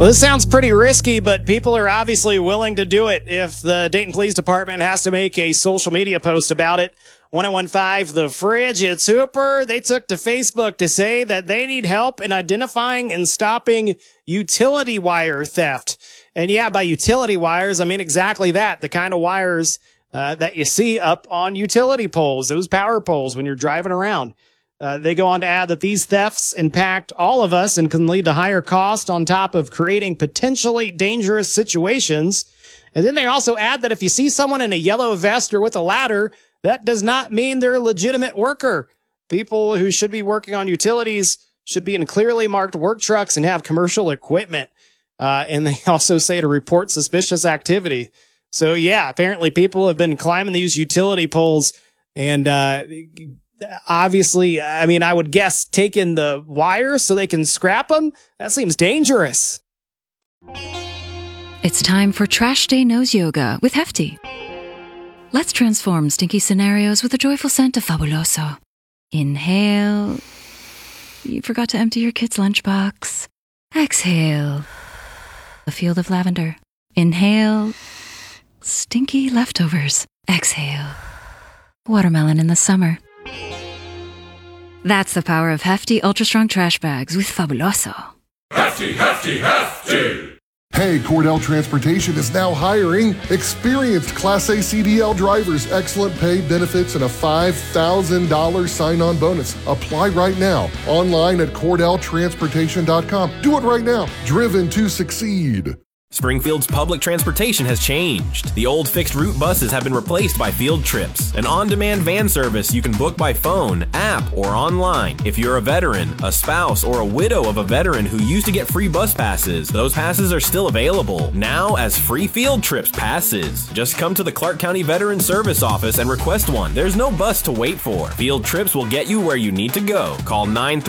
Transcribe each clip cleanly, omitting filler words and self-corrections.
Well, this sounds pretty risky, but people are obviously willing to do it if the Dayton Police Department has to make a social media post about it. 1015 The Fridge, it's Hooper. They took to Facebook to say that they need help in identifying and stopping utility wire theft. And yeah, by utility wires, I mean exactly that, the kind of wires that you see up on utility poles, those power poles when you're driving around. They go on to add that these thefts impact all of us and can lead to higher cost on top of creating potentially dangerous situations. And then they also add that if you see someone in a yellow vest or with a ladder, that does not mean they're a legitimate worker. People who should be working on utilities should be in clearly marked work trucks and have commercial equipment. And they also say to report suspicious activity. So yeah, apparently people have been climbing these utility poles and, obviously, I mean, I would guess taking the wires so they can scrap them. That seems dangerous. It's time for Trash Day Nose Yoga with Hefty. Let's transform stinky scenarios with a joyful scent of Fabuloso. Inhale. You forgot to empty your kid's lunchbox. Exhale. A field of lavender. Inhale. Stinky leftovers. Exhale. Watermelon in the summer. That's the power of Hefty Ultra Strong Trash Bags with Fabuloso. Hefty, Hefty, Hefty! Hey, Cordell Transportation is now hiring experienced Class A CDL drivers, excellent pay, benefits, and a $5,000 sign-on bonus. Apply right now, online at CordellTransportation.com. Do it right now. Driven to succeed. Springfield's public transportation has changed. The old fixed route buses have been replaced by Field Trips, an on-demand van service you can book by phone, app, or online. If you're a veteran, a spouse, or a widow of a veteran who used to get free bus passes, those passes are still available, now as free Field Trips passes. Just come to the Clark County Veteran Service Office and request one. There's no bus to wait for. Field Trips will get you where you need to go. Call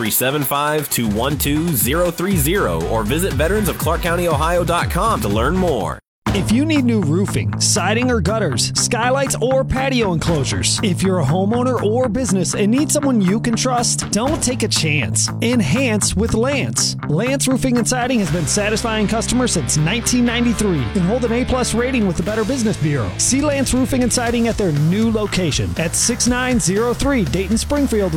937-521-2030 or visit veteransofclarkcountyohio.com to learn more. If you need new roofing, siding or gutters, skylights or patio enclosures, if you're a homeowner or business and need someone you can trust, don't take a chance. Enhance with Lance. Lance Roofing and Siding has been satisfying customers since 1993 and hold an A+ rating with the Better Business Bureau. See Lance Roofing and Siding at their new location at 6903 Dayton Springfield